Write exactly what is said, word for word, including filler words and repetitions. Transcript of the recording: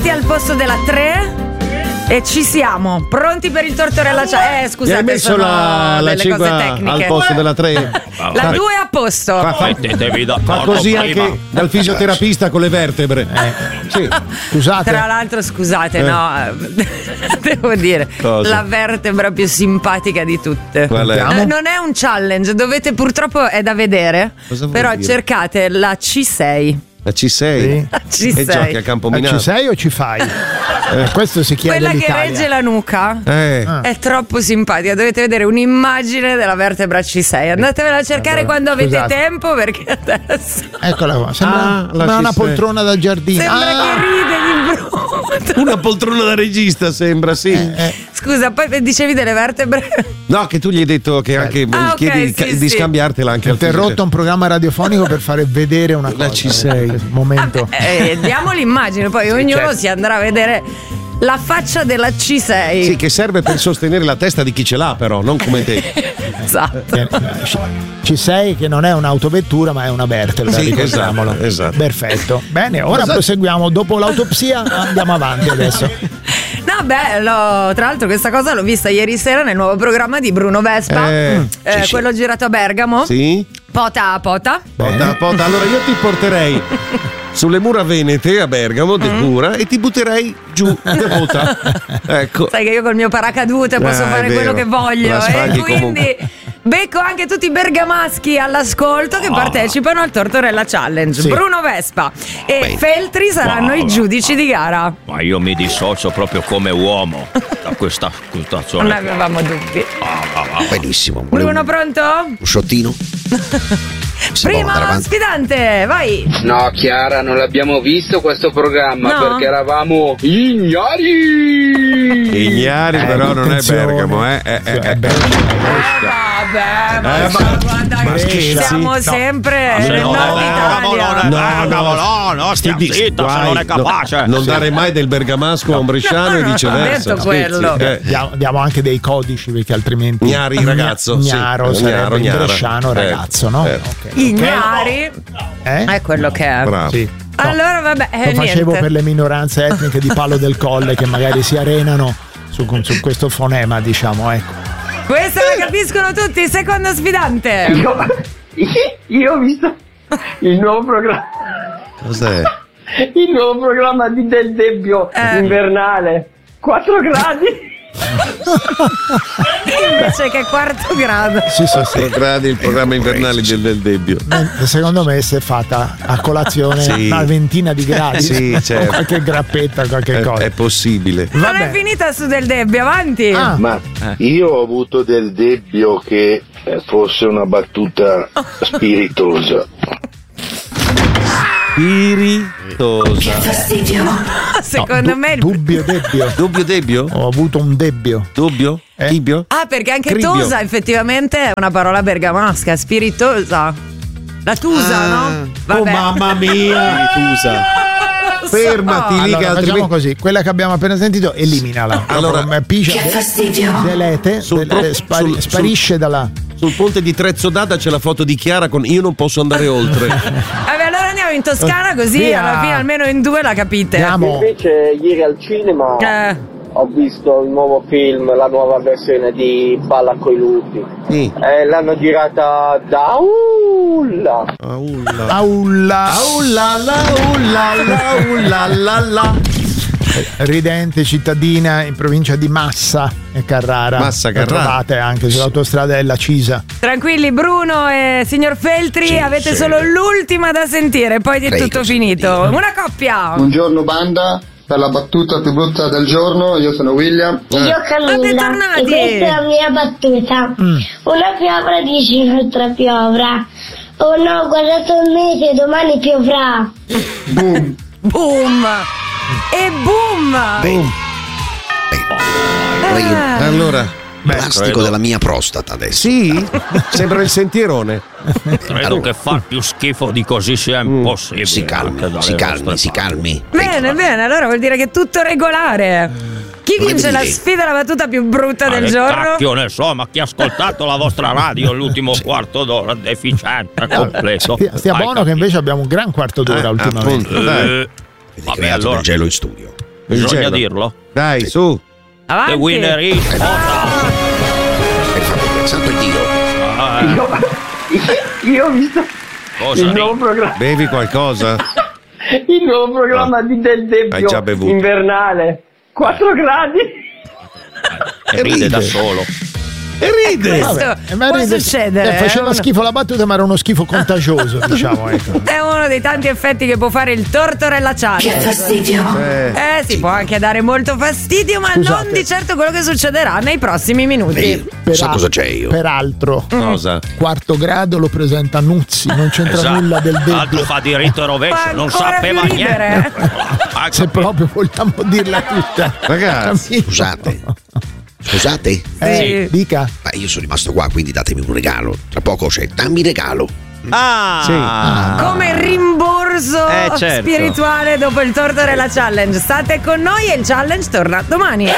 al posto della tre. E ci siamo, pronti per il tortorella challenge. Eh, scusate, Gli hai messo sono la, la delle cinque cose tecniche. al posto della tre. La due a posto. Fa, fa, fa così prima. anche dal fisioterapista con le vertebre. Eh. Sì. Scusate. Tra l'altro, scusate, Eh. no, devo dire, Cosa? la vertebra più simpatica di tutte. Qual è? Eh, non è un challenge, dovete, purtroppo è da vedere. Cosa vuol Però dire? cercate la C sei. La C sei? Sì. C sei. E giochi a Campominato. Ci sei o ci fai? Eh, questo si chiede Quella che l'Italia. regge la nuca. Eh. Ah. È troppo simpatica, dovete vedere un'immagine della vertebra C sei. Andatevela a cercare quando avete Scusate. tempo, perché adesso Eccola qua, sembra, Ah, la sembra una ci sei. poltrona da giardino. sembra Ah, che ride di brutto. Una poltrona da regista sembra, sì. eh, Scusa, poi dicevi delle vertebre? No, che tu gli hai detto che anche Ah, ok, chiedi sì, di sì. scambiartela anche ho al interrotto un programma radiofonico per fare vedere una cosa. La C sei. Eh, momento. Eh, diamo l'immagine, poi ognuno certo. si andrà a vedere la faccia della C sei. Sì, che serve per sostenere la testa di chi ce l'ha, però, non come te. Esatto. Eh, C sei che non è un'autovettura ma è una vertebra, Sì, ricordiamolo. esatto, esatto. Perfetto. Bene, ora proseguiamo. Dopo l'autopsia andiamo avanti adesso. No, beh, l'ho- tra l'altro questa cosa l'ho vista ieri sera nel nuovo programma di Bruno Vespa, Eh, eh, sì, sì. quello girato a Bergamo. Sì? Pota a pota. Pota, pota. Allora io ti porterei sulle mura venete a Bergamo, del mura, e ti butterei giù da pota. Ecco. Sai che io col mio paracadute posso Ah, è fare vero. quello che voglio. La sfaghi E quindi comunque. becco anche tutti i bergamaschi all'ascolto che partecipano al Tortorella Challenge. Sì. Bruno Vespa e Feltri saranno i giudici di gara. Ma io mi dissocio proprio come uomo da questa Non situazione. avevamo dubbi. Benissimo. volevo Bruno, pronto? Un sciottino? Si può andare Prima avanti? sfidante, vai. No, Chiara, non l'abbiamo visto questo programma No. perché eravamo ignari. Ignari, Eh, però non è attenzione. Bergamo, eh. eh, eh, È eh. Bergamo. Vabbè, ma, Eh, ma- guarda ma che scherzi? siamo No. sempre Se nel non nord è Bergamo, non è Italia. Bergamo, no, no, stia Ti dico, zitta se guai, non è no, capace. non dare mai del bergamasco a un bresciano No, e no, viceversa. ho detto quello. Scherzi, eh. Diamo, diamo anche dei codici perché altrimenti Gnari, ragazzo, sì. Gnaro Eh, sarebbe gnaro, in gnara. bresciano Eh, ragazzo, no? eh. Ok. Ignari Eh? è quello che è. Bravo. Sì. No, Allora vabbè, eh, lo facevo niente. per le minoranze etniche di Palo del Colle che magari si arenano su, su questo fonema, diciamo, ecco. Questa la capiscono tutti, secondo sfidante. Io, io ho visto il nuovo programma, Cos'è? il nuovo programma di Del Debbio Eh. invernale. quattro gradi. Invece che quarto grado. Sì, sì, sì. Tre gradi il programma invernale del, del Debbio. Eh, Secondo me si è fatta a colazione Sì. una ventina di gradi. Sì, certo. Qualche grappetta, qualche È, cosa. è possibile. Non Vabbè. è finita su Del Debbio, avanti. Ah, Ma io ho avuto del dubbio che eh, fosse una battuta spiritosa. Spiritosa. Secondo du- me il... dubbio debbio. Dubbio Debbio? Ho avuto un debbio. Dubbio? Eh? Tibio? Ah, perché anche Cribio. tosa effettivamente è una parola bergamasca, spiritosa. La tusa, Ah. no? Oh mamma mia! Tusa. Fermati lì che Allora, facciamo altrimenti. così, quella che abbiamo appena sentito, eliminala. Allora- Proprio, pigia, delete, Sul del- pro- spari- sul- sparisce dalla. Sul ponte di Trezzodata c'è la foto di Chiara con io non posso andare oltre. Vabbè, allora andiamo in Toscana così Via. alla fine almeno in due la capite. Andiamo. Invece ieri al cinema Eh, ho visto il nuovo film, la nuova versione di Balla coi lupi. Sì. Eh, l'hanno girata da Ulla. Aulla. Aulla. Aulla la ulla la ulla la la. Ridente cittadina in provincia di Massa e Carrara. Massa, La Carrara. trovate anche sull'autostrada della Cisa. tranquilli Bruno e signor Feltri, Sì, avete sì. solo l'ultima da sentire, poi è Prego, tutto sì. finito. Una coppia. Buongiorno banda, per la battuta più brutta del giorno, io sono William. Io Ah, Camilla bentornati. e questa è la mia battuta. Una piovra dice un'altra piovra. Oh no, guardate un mese, domani piovrà. Boom. Boom. E boom. Bene. Bene. Ah. Allora. Plastico credo. della mia prostata adesso. Sì? Sembra il sentierone. Credo che far più schifo di così sia impossibile. Si calmi, anche dalle si calmi, vostre si parti. calmi. Bene, bene, allora vuol dire che è tutto regolare. Chi Come vince la dire? sfida, la battuta più brutta Ma del che giorno? cacchio ne so, ma chi ha ascoltato la vostra radio l'ultimo quarto d'ora deficiente completo? Stia, stia Hai buono che capito? invece abbiamo un gran quarto d'ora Eh, ultimamente. appunto, dai. Eh, Vedi, vabbè, creato allora del gelo in studio. Bisogna cielo. dirlo. Dai, su. Avanti. The winner is Hai fatto santo Dio. Ah, Io, io ho visto Cosa il ridi? nuovo programma. Bevi qualcosa? Il nuovo programma No. di Del Debbio Hai già bevuto. invernale. quattro gradi. E ride da solo. E ride. Questo Vabbè, ma può ride- succedere. eh, faceva è uno- schifo la battuta, ma era uno schifo contagioso, diciamo. Ecco. È uno dei tanti effetti che può fare il Tortorella Challenge. Che fastidio. Eh. Eh sì, può anche dare molto fastidio, ma Scusate. non di certo quello che succederà nei prossimi minuti. Io, Per sa al- cosa c'è io? Peraltro, Cosa? quarto grado lo presenta Nuzzi, non c'entra Esatto. nulla del L'altro Debbio. fa diritto e rovescio, Fa non ancora sapeva più ridere. niente. Ah, Se proprio vogliamo dirla tutta. Ragazzi, Scusate. Scusate. Eh, dica. Ma io sono rimasto qua, quindi datemi un regalo. Tra poco c'è dammi regalo. Ah, Come rimborso Eh, certo. spirituale dopo il Tortorella Challenge. State con noi e il challenge torna domani.